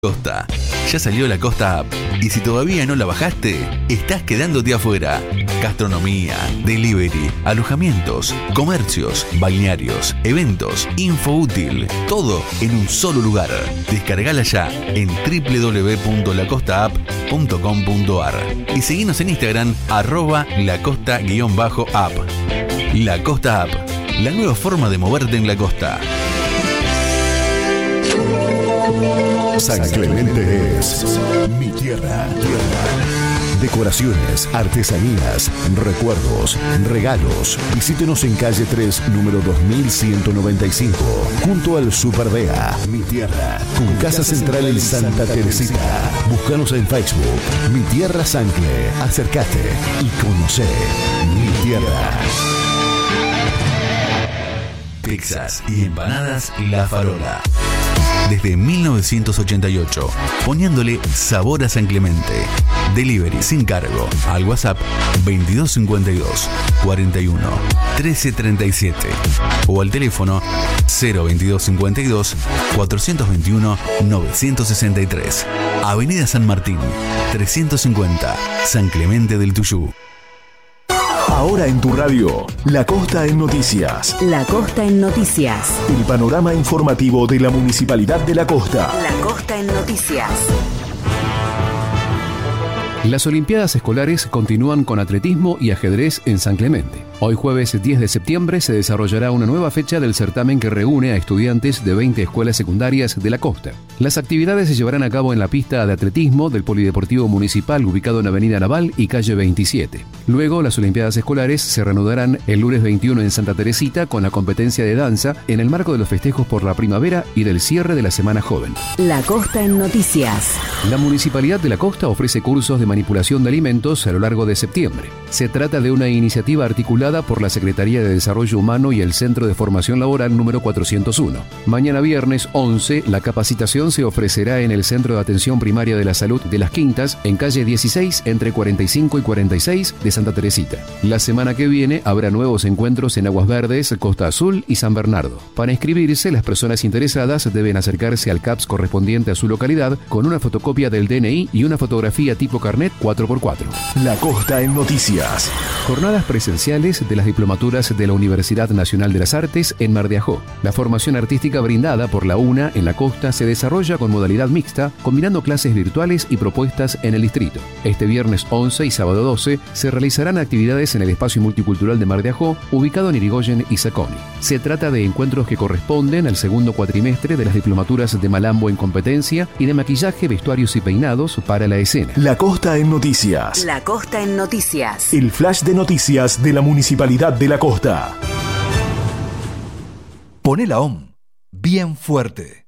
Costa. Ya salió la Costa App y si todavía no la bajaste, estás quedándote afuera. Gastronomía, delivery, alojamientos, comercios, balnearios, eventos, info útil, todo en un solo lugar. Descargala ya en www.lacostaapp.com.ar y seguinos en Instagram @lacosta_app. La Costa App, la nueva forma de moverte en la costa. San Clemente es mi tierra. Decoraciones, artesanías, recuerdos, regalos. Visítenos en calle 3, número 2195, junto al Superdea. Mi tierra, con casa central en Santa Teresita. Búscanos en Facebook, Mi Tierra Sancle. Acércate y conoce mi tierra. Pizzas y empanadas La Farola. Desde 1988, poniéndole sabor a San Clemente. Delivery sin cargo al WhatsApp 2252 41 1337 o al teléfono 02252 421 963. Avenida San Martín, 350, San Clemente del Tuyú. Ahora en tu radio, La Costa en Noticias. La Costa en Noticias. El panorama informativo de la Municipalidad de La Costa. La Costa en Noticias. Las Olimpiadas Escolares continúan con atletismo y ajedrez en San Clemente. Hoy jueves 10 de septiembre se desarrollará una nueva fecha del certamen que reúne a estudiantes de 20 escuelas secundarias de la costa. Las actividades se llevarán a cabo en la pista de atletismo del Polideportivo Municipal ubicado en Avenida Naval y calle 27. Luego, las Olimpiadas Escolares se reanudarán el lunes 21 en Santa Teresita con la competencia de danza en el marco de los festejos por la primavera y del cierre de la Semana Joven. La Costa en Noticias. La Municipalidad de la Costa ofrece cursos de manipulación de alimentos a lo largo de septiembre. Se trata de una iniciativa articulada por la Secretaría de Desarrollo Humano y el Centro de Formación Laboral número 401. Mañana viernes 11, la capacitación se ofrecerá en el Centro de Atención Primaria de la Salud de Las Quintas, en calle 16, entre 45 y 46 de Santa Teresita. La semana que viene habrá nuevos encuentros en Aguas Verdes, Costa Azul y San Bernardo. Para inscribirse, las personas interesadas deben acercarse al CAPS correspondiente a su localidad con una fotocopia del DNI y una fotografía tipo carnet 4x4. La Costa en Noticias. Jornadas presenciales de las diplomaturas de la Universidad Nacional de las Artes en Mar de Ajó. La formación artística brindada por la UNA en la costa se desarrolla con modalidad mixta, combinando clases virtuales y propuestas en el distrito. Este viernes 11 y sábado 12 se realizarán actividades en el espacio multicultural de Mar de Ajó, ubicado en Irigoyen y Saconi. Se trata de encuentros que corresponden al segundo cuatrimestre de las diplomaturas de Malambo en competencia y de maquillaje, vestuarios y peinados para la escena. La Costa en Noticias. La Costa en Noticias. El flash de noticias de la Municipalidad de la Costa. Poné la OM bien fuerte.